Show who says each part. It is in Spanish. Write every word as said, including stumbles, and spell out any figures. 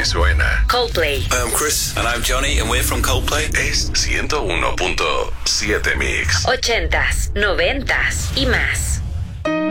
Speaker 1: suena.
Speaker 2: Coldplay.
Speaker 3: Hi, I'm Chris. And I'm Johnny, and we're from Coldplay.
Speaker 1: Es ciento uno punto siete Mix.
Speaker 2: Ochentas, noventas y más.